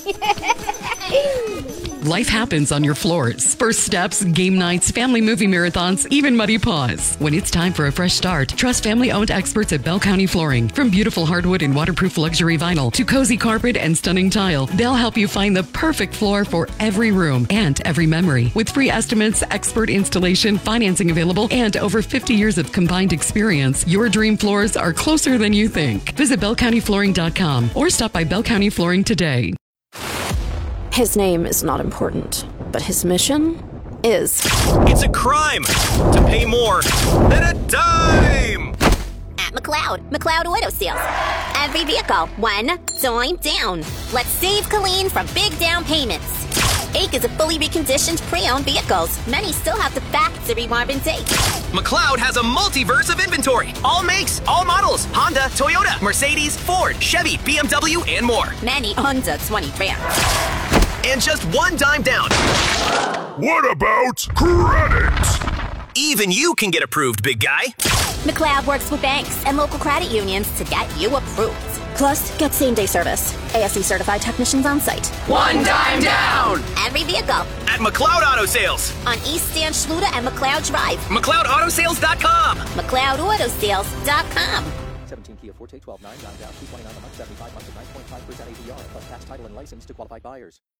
Life happens on your floors. First steps, game nights, family movie marathons, even muddy paws. When it's time for a fresh start, trust family-owned experts at Bell County Flooring. From beautiful hardwood and waterproof luxury vinyl to cozy carpet and stunning tile, they'll help you find the perfect floor for every room and every memory. With free estimates, expert installation, financing available, and over 50 years of combined experience, your dream floors are closer than you think. Visit BellCountyFlooring.com or stop by Bell County Flooring today. His name is not important, but his mission is. It's a crime to pay more than a dime. At McLeod Auto Sales. Every vehicle, one dime down. Let's save Colleen from big down payments. Acres of fully reconditioned pre-owned vehicles. Many still have the factory warranty. McLeod has a multiverse of inventory. All makes, all models. Honda, Toyota, Mercedes, Ford, Chevy, BMW, and more. Many under 20 grand. And just one dime down. What about credit? Even you can get approved, big guy. McLeod works with banks and local credit unions to get you approved. Plus, get same-day service. ASE certified technicians on site. One dime down. Every vehicle. At McLeod Auto Sales. On East Stan Schluter and McLeod Drive. McLeodAutosales.com. McLeodAutosales.com. 17 Kia Forte 12.9 down, $229 a month, 75 months at 9.5% APR, plus tax, title, and license to qualified buyers.